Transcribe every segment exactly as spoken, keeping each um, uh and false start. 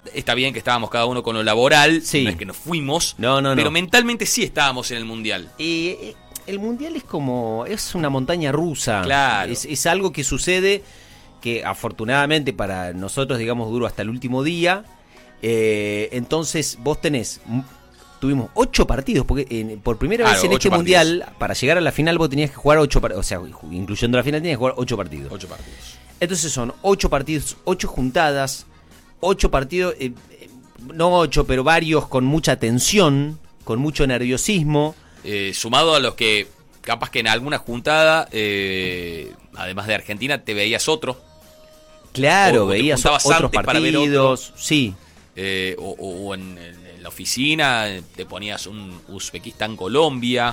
está bien que estábamos cada uno con lo laboral, sí. no es que nos fuimos, no, no, pero no. mentalmente sí estábamos en el Mundial. Y eh, el Mundial es como, es una montaña rusa. Claro. Es, es algo que sucede que afortunadamente para nosotros, digamos, duró hasta el último día. Eh, entonces vos tenés, tuvimos ocho partidos, porque eh, por primera claro, vez en este partidos. Mundial, para llegar a la final vos tenías que jugar ocho partidos, o sea, incluyendo la final tenías que jugar ocho partidos. Ocho partidos. Entonces son ocho partidos, ocho juntadas, ocho partidos, eh, eh, no ocho, pero varios con mucha tensión, con mucho nerviosismo. Eh, sumado a los que, capaz que en alguna juntada, eh, además de Argentina, te veías otro. Claro, o, o veías otros partidos, sí. Eh, o, o en, en la oficina te ponías un Uzbekistán-Colombia.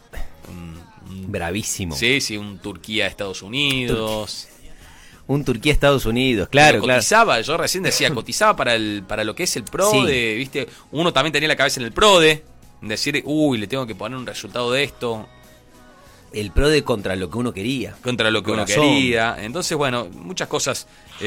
Un, un, Bravísimo. Sí, sí, un Turquía-Estados Unidos. Un Turquía-Estados Unidos, claro, Pero claro. cotizaba, yo recién decía, cotizaba para el para lo que es el PRODE, Sí. ¿viste? Uno también tenía la cabeza en el PRODE, decir, uy, le tengo que poner un resultado de esto. El PRODE contra lo que uno quería. Contra lo que Corazón. uno quería. Entonces, bueno, muchas cosas.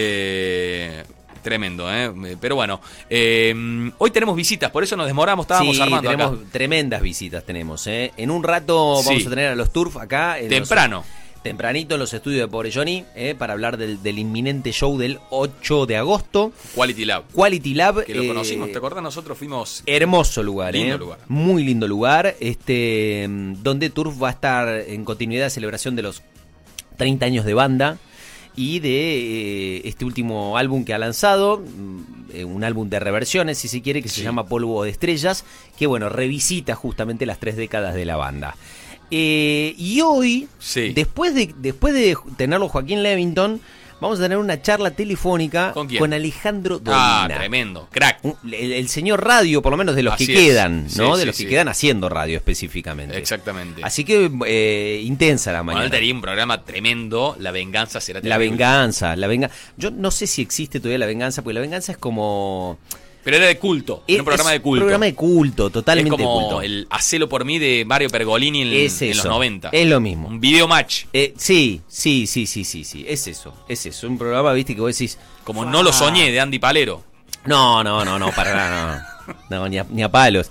Eh, tremendo, ¿eh? Pero bueno, eh, hoy tenemos visitas, por eso nos demoramos, estábamos sí, armando tenemos acá. tremendas visitas tenemos, ¿eh? En un rato vamos Sí. a tener a los Turf acá. En Temprano. Los, tempranito en los estudios de Pobre Johnny, ¿eh? Para hablar del, del inminente show del ocho de agosto. Quality Lab. Quality Lab. Que lo eh, conocimos, ¿te acordás? Nosotros fuimos... Hermoso lugar, Lindo ¿eh? lugar. Muy lindo lugar, este, donde Turf va a estar en continuidad de celebración de los treinta años de banda y de eh, este último álbum que ha lanzado, eh, un álbum de reversiones, si se quiere, que Sí. se llama Polvo de Estrellas, que bueno, revisita justamente las tres décadas de la banda. Eh, y hoy, Sí. después de después de tenerlo Joaquín Levington, vamos a tener una charla telefónica ¿Con quién? Alejandro Dolina. Ah, tremendo, crack. Un- El, el señor radio, por lo menos de los Así que es. quedan, Sí, ¿no? sí, de los sí. que quedan haciendo radio específicamente. Exactamente. Así que eh, intensa la Bueno, mañana. él tenía un programa tremendo, La Venganza será La terrible. venganza, la venganza. Yo no sé si existe todavía la venganza, porque la venganza es como... Pero era de culto, era un programa es de culto. Un programa de culto, totalmente es como de culto. el Hacelo por mí de Mario Pergolini en, Es en los eso, noventa. es lo mismo. Un video match. Eh, sí, sí, sí, sí, sí, sí, es eso, es eso. Un programa, viste, que vos decís... Como "Fua". No lo soñé, de Andy Palero. No, no, no, no, para nada, no, no ni, a, ni a palos.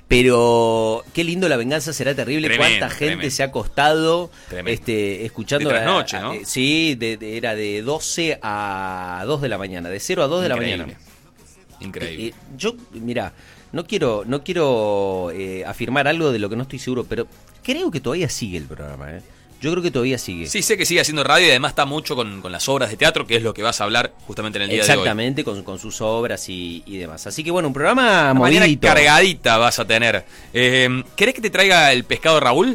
Pero qué lindo, La Venganza será terrible. Tremendo, Cuánta gente tremendo. se ha acostado Tremendo. este, escuchando. De a- trasnoche, a- ¿no? eh, sí, de, de- era de doce a dos de la mañana, de cero a dos de la Increíble. mañana. Increíble. Eh, eh, yo, mira, no quiero, no quiero eh, afirmar algo de lo que no estoy seguro, pero creo que todavía sigue el programa, ¿eh? Yo creo que todavía sigue. Sí, sé que sigue haciendo radio y además está mucho con, con las obras de teatro, que es lo que vas a hablar justamente en el día Exactamente, con, con sus obras y, y demás. Así que bueno, un programa de hoy. Mañana movidito. cargadita vas a tener. Eh, ¿Querés que te traiga el pescado Raúl?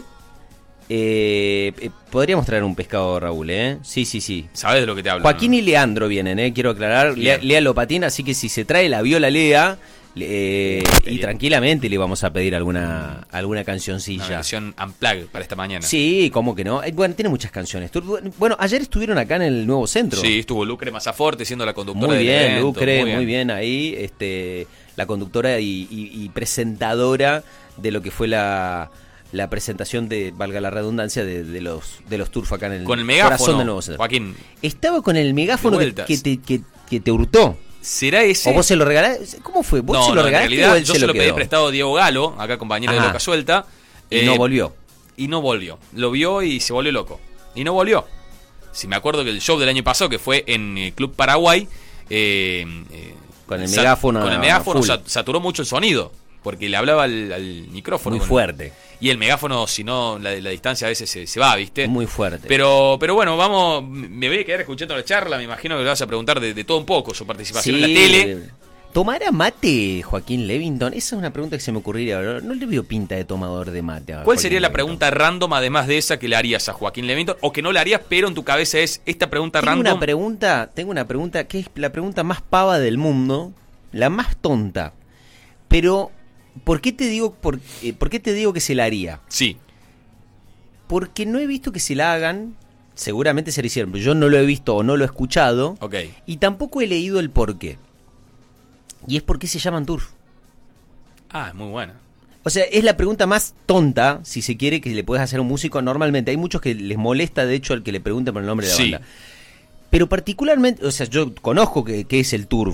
Eh, eh, podríamos traer un pescado, Raúl, ¿eh? Sí, sí, sí. ¿Sabés de lo que te hablo? Joaquín ¿no? y Leandro vienen, ¿eh? Quiero aclarar. Lea, Bien. Lea lo patina, así que si se trae la viola, Lea. eh, y Bien. tranquilamente le vamos a pedir alguna alguna Una cancioncilla. versión unplugged para esta mañana. Sí, ¿cómo que no? Eh, Bueno, tiene muchas canciones. Tú- Bueno, ayer estuvieron acá en el nuevo centro. Sí, estuvo Lucre Mazaforte siendo la conductora Muy del bien, evento, Lucre, muy bien. ahí. Este, la conductora y, y- y presentadora de lo que fue la, la presentación de, valga la redundancia, de, de los de los Turf acá en el, Con el corazón megáfono, del nuevo centro. Joaquín. Estaba con el megáfono De que, vueltas. que te, que, que te hurtó. ¿Será ese? ¿O vos se lo regalaste? ¿Cómo fue? ¿Vos no, se lo no, en regalaste realidad o él yo se se lo lo pedí quedó? prestado a Diego Galo, acá compañero de Ajá. Boca Suelta. Y eh, no volvió. Y no volvió. Lo vio y se volvió loco. Y no volvió. Si me acuerdo que el show del año pasado, que fue en eh, Club Paraguay, eh, eh, Con el sa- megáfono Con el a megáfono full. sa- saturó mucho el sonido. Porque le hablaba al, al micrófono. Muy con- fuerte. Y el megáfono, si no, la, la distancia a veces se, se va, ¿viste? Muy fuerte. Pero, pero bueno, vamos, me voy a quedar escuchando la charla, me imagino que le vas a preguntar de, de todo un poco, su participación Sí. en la tele. ¿Tomará mate Joaquín Levington? Esa es una pregunta que se me ocurriría ahora. No le veo pinta de tomador de mate a ¿Cuál Joaquín sería la Levington. pregunta random, además de esa, que le harías a Joaquín Levington? O que no le harías, pero en tu cabeza es esta pregunta Tengo random. una pregunta, tengo una pregunta que es la pregunta más pava del mundo, la más tonta. Pero, ¿por qué te digo, por, eh, ¿por qué te digo que se la haría? Sí, Porque no he visto que se la hagan, seguramente se la hicieron, pero yo no lo he visto o no lo he escuchado, ok. y tampoco he leído el por qué. Y es por qué se llaman Turf. Ah, es muy buena. O sea, es la pregunta más tonta, si se quiere, que le puedes hacer a un músico normalmente. Hay muchos que les molesta, de hecho, al que le pregunten por el nombre de la Sí. banda. Pero particularmente, o sea, yo conozco que, que es el Turf.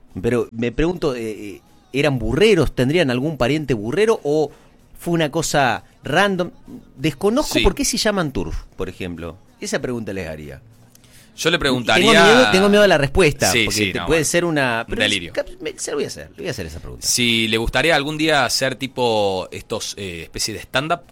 Pero me pregunto, eh, ¿eran burreros? ¿Tendrían algún pariente burrero o fue una cosa random? Desconozco Sí. por qué se llaman turf, por ejemplo. Esa pregunta les haría. Yo le preguntaría... Tengo miedo, tengo miedo a la respuesta, Sí, porque sí, te no, puede bueno, ser una... un delirio. me- se lo voy a hacer, le voy a hacer esa pregunta. Si le gustaría algún día hacer tipo estos eh, especie de stand-up.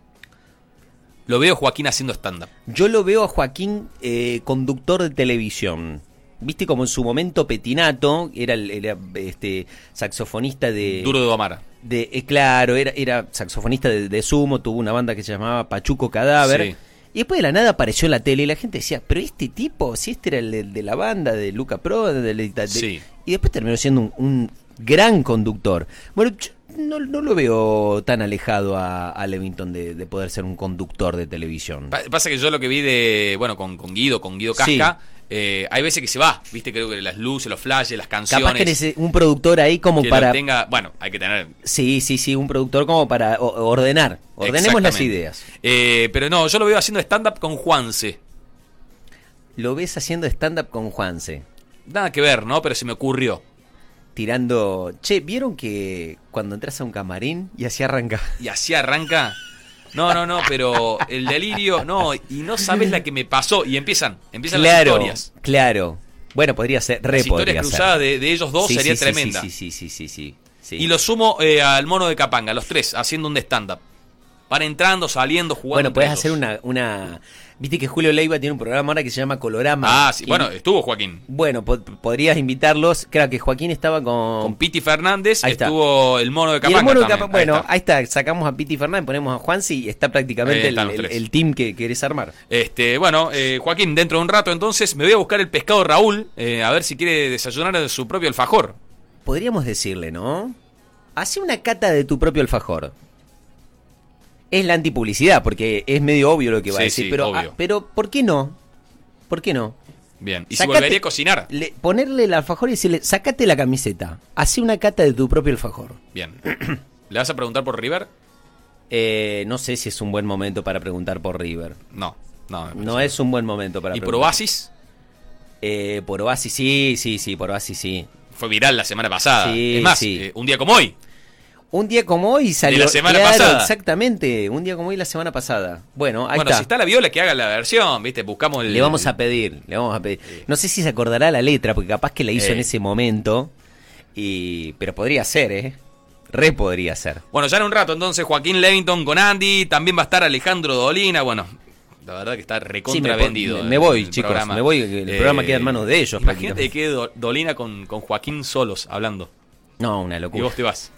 Lo veo Joaquín haciendo stand-up. Yo lo veo a Joaquín eh, conductor de televisión. Viste como en su momento Petinato era el era, este saxofonista de Duro de domar. de eh, claro, era era saxofonista de, de Sumo, tuvo una banda que se llamaba Pachuco Cadáver. Sí. Y después de la nada apareció en la tele y la gente decía, pero este tipo, si este era el de, de la banda de Luca Pro, de, de- de- Sí. y después terminó siendo un, un gran conductor. Bueno, yo no, no lo veo tan alejado a, a Levington de, de poder ser un conductor de televisión. Pa- Pasa que yo lo que vi de, bueno, con, con Guido, con Guido Sí. Casca, eh, hay veces que se va, viste, creo que las luces, los flashes, las canciones. Capaz que nece- un productor ahí como que para... lo tenga, bueno, hay que tener... Sí, sí, sí, un productor como para o- ordenar. Ordenemos las Exactamente. ideas. Eh, pero no, yo lo veo haciendo stand-up con Juanse. Lo ves haciendo stand-up con Juanse. Nada que ver, ¿no? Pero se me ocurrió. Tirando... Che, ¿vieron que cuando entras a un camarín y así arranca? Y así arranca. No, no, no, pero el delirio, no, y no sabes la que me pasó. Y empiezan, empiezan las Claro, historias. claro. Bueno, podría ser, re Las podría historias ser. cruzadas de, de ellos dos Sí, sería sí, sí, tremenda. Sí, sí, sí, sí, sí, sí. Y lo sumo eh, al mono de Capanga, los tres, haciendo un stand-up. Van entrando, saliendo, jugando. Bueno, puedes entre hacer ellos. una, una... Viste que Julio Leiva tiene un programa ahora que se llama Colorama. Ah, sí, que- bueno, estuvo Joaquín. Bueno, po- podrías invitarlos. Creo que Joaquín estaba con... Con Piti Fernández, Ahí está. estuvo el mono de Y Capanga. el mono de también. Capa- bueno, Ahí está. ahí está, sacamos a Piti Fernández, ponemos a Juansi y está prácticamente Ahí el, están los el- tres. el team que querés armar. Este, bueno, eh, Joaquín, dentro de un rato entonces me voy a buscar el pescado Raúl, eh, a ver si quiere desayunar de su propio alfajor. Podríamos decirle, ¿no? Hace una cata de tu propio alfajor. Es la antipublicidad, porque es medio obvio lo que va Sí, a decir. sí, pero, obvio. ah, pero, ¿por qué no? ¿Por qué no? Bien, y si Sacate- volvería a cocinar. Le- ponerle el alfajor y decirle, sacate la camiseta. Hace una cata de tu propio alfajor. Bien. ¿Le vas a preguntar por River? Eh, no sé si es un buen momento para preguntar por River. No, no. me parece No que es un buen momento para ¿Y por preguntar. Oasis? Eh, por Oasis, sí, sí, sí, por Oasis, sí. Fue viral la semana pasada. Sí, es más, sí. eh, un día como hoy. Un día como hoy salió. De la semana claro, pasada. Exactamente, un día como hoy la semana pasada. Bueno, ahí Bueno, está. si está la viola, que haga la versión, ¿viste? Buscamos el. Le vamos a pedir, le vamos a pedir. No sé si se acordará la letra, porque capaz que la hizo Eh. en ese momento. Y pero podría ser, ¿eh? Re podría ser. Bueno, ya en un rato entonces Joaquín Levington con Andy. También va a estar Alejandro Dolina. Bueno, la verdad que está Sí, me, recontra po- vendido. me- me voy, el chicos, programa. me voy. El programa queda en manos de ellos. Imagínate prácticamente. que quede Do- Dolina con, con Joaquín solos hablando. No, una Y locura. vos te vas.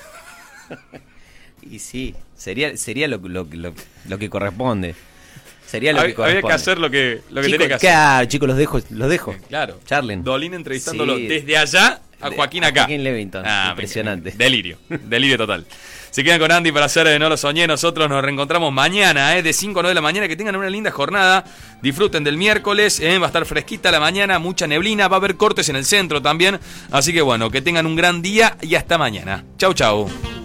Y sí, sería, sería lo, lo, lo, lo que corresponde. Sería lo que Había, corresponde. había que hacer lo que, lo que Chicos, tenía que hacer. claro, chicos, los dejo, los dejo. Claro. Charlen. Dolina entrevistándolo Sí. desde allá a De- Joaquín a acá. Joaquín Levington. Ah, Impresionante. me- me- Delirio. Delirio total. Se quedan con Andy para hacer de No Lo Soñé. Nosotros nos reencontramos mañana, ¿eh? De cinco a nueve de la mañana. Que tengan una linda jornada. Disfruten del miércoles. ¿eh? Va a estar fresquita la mañana, mucha neblina. Va a haber cortes en el centro también. Así que bueno, que tengan un gran día y hasta mañana. Chau, chau.